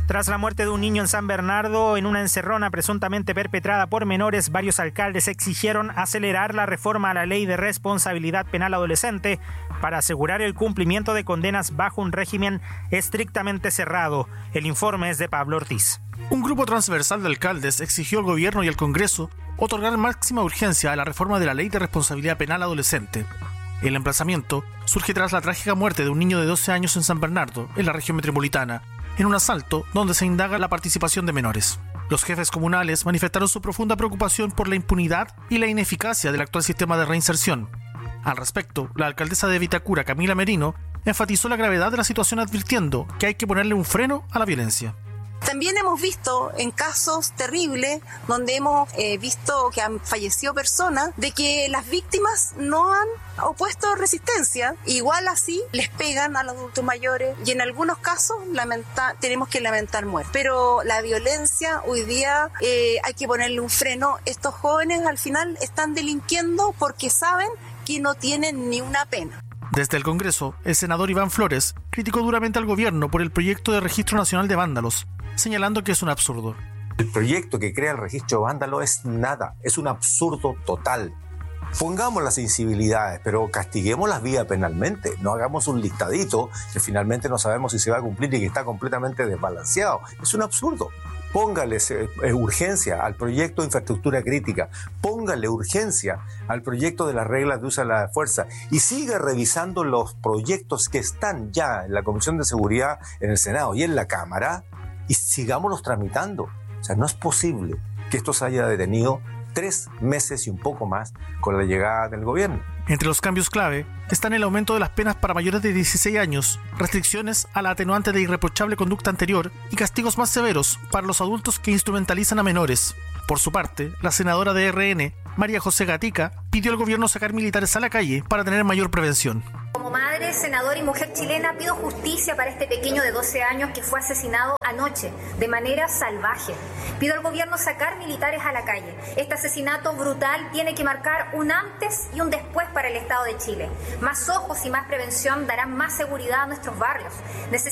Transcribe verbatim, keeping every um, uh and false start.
Tras la muerte de un niño en San Bernardo en una encerrona presuntamente perpetrada por menores, varios alcaldes exigieron acelerar la reforma a la ley de responsabilidad penal adolescente para asegurar el cumplimiento de condenas bajo un régimen estrictamente cerrado. El informe es de Pablo Ortiz. Un grupo transversal de alcaldes exigió al gobierno y al Congreso otorgar máxima urgencia a la reforma de la ley de responsabilidad penal adolescente. El emplazamiento surge tras la trágica muerte de un niño de doce años en San Bernardo, en la región metropolitana, en un asalto donde se indaga la participación de menores. Los jefes comunales manifestaron su profunda preocupación por la impunidad y la ineficacia del actual sistema de reinserción. Al respecto, la alcaldesa de Vitacura, Camila Merino, enfatizó la gravedad de la situación advirtiendo que hay que ponerle un freno a la violencia. También hemos visto en casos terribles donde hemos eh, visto que han fallecido personas, de que las víctimas no han opuesto resistencia, igual así les pegan a los adultos mayores y en algunos casos lamenta, tenemos que lamentar muerte. Pero la violencia hoy día eh, hay que ponerle un freno. Estos jóvenes al final están delinquiendo porque saben que no tienen ni una pena. Desde el Congreso, el senador Iván Flores criticó duramente al gobierno por el proyecto de Registro Nacional de Vándalos, señalando que es un absurdo. El proyecto que crea el registro de vándalos es nada, es un absurdo total. Pongamos las sensibilidades, pero castiguemos las vías penalmente. No hagamos un listadito que finalmente no sabemos si se va a cumplir y que está completamente desbalanceado. Es un absurdo. Póngales eh, urgencia al proyecto de infraestructura crítica, póngale urgencia al proyecto de las reglas de uso de la fuerza y siga revisando los proyectos que están ya en la Comisión de Seguridad en el Senado y en la Cámara y sigámoslos tramitando. O sea, no es posible que esto se haya detenido tres meses y un poco más con la llegada del gobierno. Entre los cambios clave están el aumento de las penas para mayores de dieciséis años, restricciones a la atenuante de irreprochable conducta anterior y castigos más severos para los adultos que instrumentalizan a menores. Por su parte, la senadora de R N, María José Gatica, pidió al gobierno sacar militares a la calle para tener mayor prevención. Como madre, senadora y mujer chilena, pido justicia para este pequeño de doce años que fue asesinado anoche de manera salvaje. Pido al gobierno sacar militares a la calle. Este asesinato brutal tiene que marcar un antes y un después para el Estado de Chile. Más ojos y más prevención darán más seguridad a nuestros barrios.